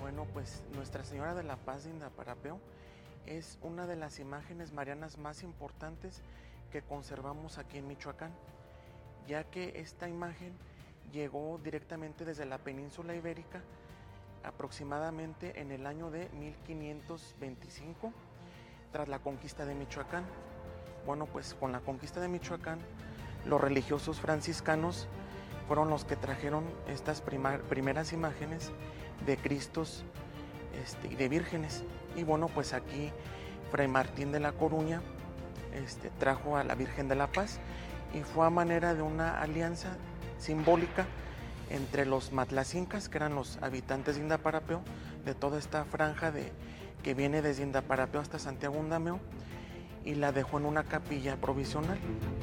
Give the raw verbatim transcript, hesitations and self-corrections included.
Bueno, pues Nuestra Señora de la Paz de Indaparapeo es una de las imágenes marianas más importantes que conservamos aquí en Michoacán, ya que esta imagen llegó directamente desde la península ibérica aproximadamente en el año de mil quinientos veinticinco, tras la conquista de Michoacán. Bueno, pues con la conquista de Michoacán, los religiosos franciscanos fueron los que trajeron estas primar, primeras imágenes de Cristos este, y de vírgenes. Y bueno, pues aquí Fray Martín de la Coruña este, trajo a la Virgen de la Paz y fue a manera de una alianza simbólica entre los matlacincas, que eran los habitantes de Indaparapeo, de toda esta franja de, que viene desde Indaparapeo hasta Santiago Undameo, y la dejó en una capilla provisional.